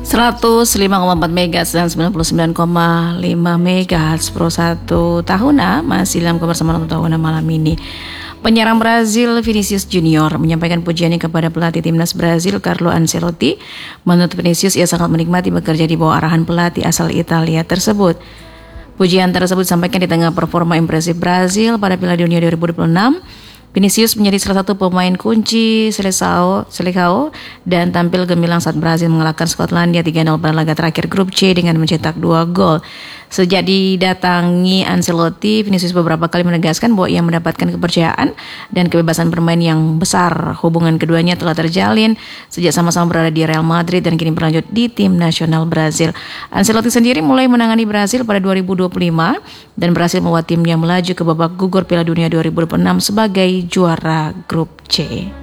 105,4 MHz dan 99,5 MHz Pro 1 Tahuna masih dalam kebersamaan untuk Tahuna malam ini. Penyerang Brazil Vinicius Junior menyampaikan pujiannya kepada pelatih timnas Brazil Carlo Ancelotti. Menurut Vinicius, ia sangat menikmati bekerja di bawah arahan pelatih asal Italia tersebut. Pujian tersebut disampaikan di tengah performa impresif Brazil pada Piala Dunia 2026. Vinicius menjadi salah satu pemain kunci Seleção dan tampil gemilang saat Brazil mengalahkan Skotlandia 3-0 pada laga terakhir grup C dengan mencetak 2 gol. Sejak didatangi Ancelotti, Vinicius beberapa kali menegaskan bahwa ia mendapatkan kepercayaan dan kebebasan bermain yang besar. Hubungan keduanya telah terjalin sejak sama-sama berada di Real Madrid dan kini berlanjut di tim nasional Brazil. Ancelotti sendiri mulai menangani Brazil pada 2025 dan berhasil membawa timnya melaju ke babak gugur Piala Dunia 2026 sebagai juara grup C.